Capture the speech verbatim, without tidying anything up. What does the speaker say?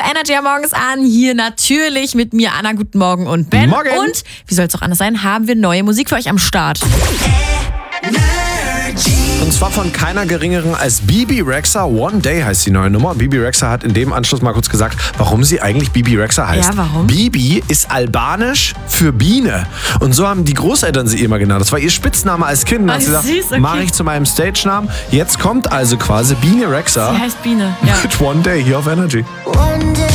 Energy am Morgen ist an. Hier natürlich mit mir, Anna. Guten Morgen und Ben. Morgen. Und, wie soll es auch anders sein, haben wir neue Musik für euch am Start. Und zwar von keiner geringeren als Bebe Rexha. One Day heißt die neue Nummer. Bebe Rexha hat in dem Anschluss mal kurz gesagt, warum sie eigentlich Bebe Rexha heißt. Ja, warum? Bebe ist albanisch für Biene. Und so haben die Großeltern sie immer genannt. Das war ihr Spitzname als Kind. Und Oh, hat sie gesagt, süß, okay. mache ich zu meinem Stage-Namen. Jetzt kommt also quasi Biene Rexha Sie heißt Biene, ja. mit One Day hier auf Energy. One day